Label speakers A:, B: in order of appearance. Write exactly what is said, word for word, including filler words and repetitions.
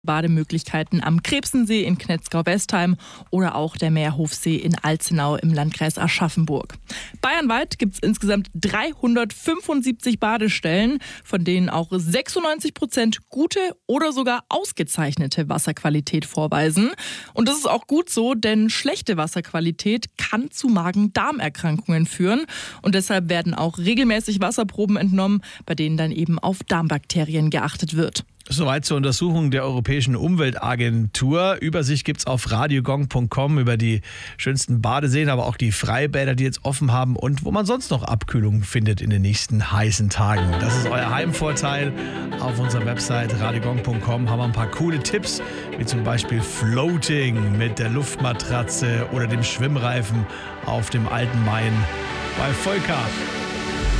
A: Bademöglichkeiten am Krebsensee in Knetzgau-Westheim oder auch der Meerhofsee in Alzenau im Landkreis Aschaffenburg. Bayernweit gibt es insgesamt dreihundertfünfundsiebzig Badestellen, von denen auch sechsundneunzig Prozent gute oder sogar ausgezeichnete Wasserqualität vorweisen. Und das ist auch gut so, denn schlechte Wasserqualität kann zu Magen-Darm-Erkrankungen führen. Und deshalb werden auch regelmäßig Wasserproben entnommen, bei denen dann eben auf Darmbakterien geachtet wird.
B: Soweit zur Untersuchung der Europäischen Umweltagentur. Übersicht gibt's auf radiogong punkt com über die schönsten Badeseen, aber auch die Freibäder, die jetzt offen haben und wo man sonst noch Abkühlung findet in den nächsten heißen Tagen. Das ist euer Heimvorteil. Auf unserer Website radiogong punkt com haben wir ein paar coole Tipps, wie zum Beispiel Floating mit der Luftmatratze oder dem Schwimmreifen auf dem Alten Main bei Volker.